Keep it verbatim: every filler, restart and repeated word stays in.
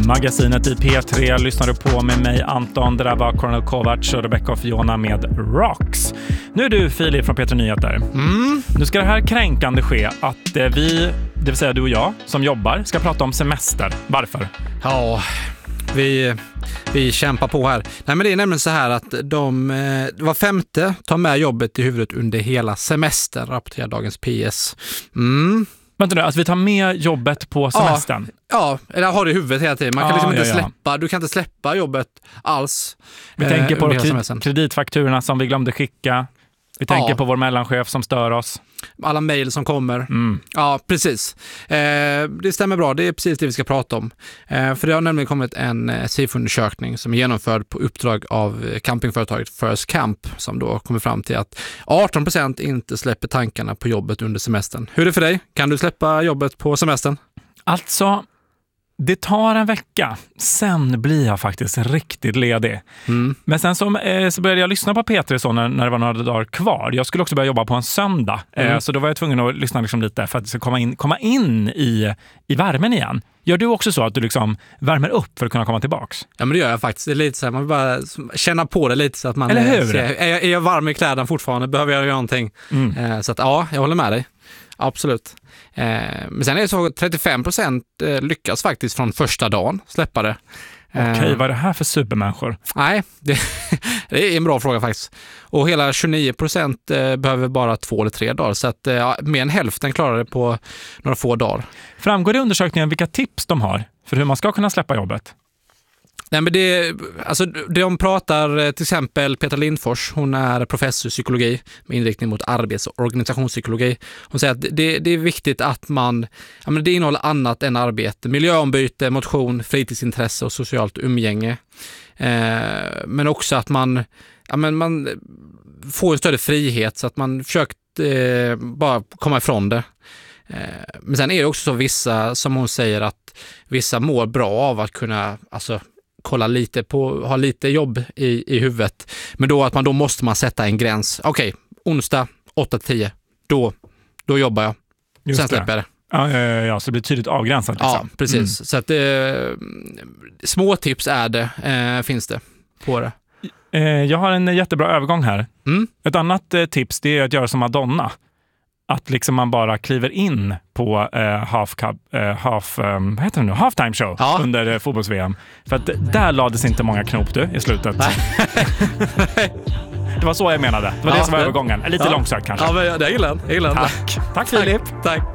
Magasinet i P tre lyssnar du på med mig Anton. Det där var Coronel Kovacs och Rebecca och Fiona med Rocks. Nu är du Filip från P tre Nyheter. Mm. Nu ska det här kränkande ske att eh, vi, det vill säga du och jag som jobbar, ska prata om semester. Varför? Ja, vi, vi kämpar på här. Nej, men det är nämligen så här att de var femte tar med jobbet i huvudet under hela semestern, rapporterar dagens P S. Mm. Vänta nu, att vi tar med jobbet på semestern? Ja, ja, eller har det i huvudet hela tiden. Man kan ja, liksom inte ja, ja. släppa, du kan inte släppa jobbet alls. Vi eh, tänker på kred- kreditfakturorna som vi glömde skicka. Vi tänker ja. på vår mellanchef som stör oss. Alla mejl som kommer. Mm. Ja, precis. Eh, det stämmer bra. Det är precis det vi ska prata om. Eh, för det har nämligen kommit en eh, SIFO-undersökning som är genomförd på uppdrag av campingföretaget First Camp, som då kommer fram till att arton procent inte släpper tankarna på jobbet under semestern. Hur är det för dig? Kan du släppa jobbet på semestern? Alltså, det tar en vecka. Sen blir jag faktiskt riktigt ledig. Mm. Men sen så, eh, så började jag lyssna på P tre så när, när det var några dagar kvar. Jag skulle också börja jobba på en söndag. Mm. Eh, så då var jag tvungen att lyssna liksom lite för att det ska komma in, komma in i, i värmen igen. Gör du också så att du liksom värmer upp för att kunna komma tillbaks? Ja, men det gör jag faktiskt. Det är lite så här, man vill bara känna på det lite så att man... Eller hur? Ser, är, jag, är jag varm i kläderna fortfarande? Behöver jag göra någonting? Mm. Eh, så att ja, jag håller med dig. Absolut. Eh, men sen är det så att trettiofem procent eh, lyckas faktiskt från första dagen släppa det. Okej, okay, vad är det här för supermänniskor? Nej, det, det är en bra fråga faktiskt. Och hela tjugonio procent eh, behöver bara två eller tre dagar. Så att eh, mer än hälften klarar det på några få dagar. Framgår det i undersökningen vilka tips de har för hur man ska kunna släppa jobbet? Nej, men det, alltså, de pratar till exempel Petra Lindfors, hon är professor i psykologi med inriktning mot arbets- och organisationspsykologi. Hon säger att det, det är viktigt att man, ja, men det innehåller annat än arbete, miljöombyte, motion, fritidsintresse och socialt umgänge. Eh, men också att man, ja, men man får en större frihet så att man försökt eh, bara komma ifrån det. Eh, men sen är det också så vissa, som hon säger, att vissa mår bra av att kunna, alltså kolla lite på, ha lite jobb i, i huvudet. Men då att man då måste man sätta en gräns. Okej, okay, onsdag åtta till tio. Då, då jobbar jag. Just Sen släpper det. jag det. Ja, ja, ja, så det blir tydligt avgränsat. Liksom. Ja, precis. Mm. Så att eh, små tips är det, eh, finns det på det. Eh, jag har en jättebra övergång här. Mm. Ett annat eh, tips, det är att göra som Madonna. Att liksom man bara kliver in på eh, half, eh, half, eh, vad heter det nu? Halftime show ja. under eh, fotbolls-V M. För att där lades inte många knop du i slutet. Det var så jag menade. Det var ja, det som var övergången. Lite ja. långsökt kanske. Ja, men jag gillar den. Jag gillar den. Tack. Tack Filip. Tack.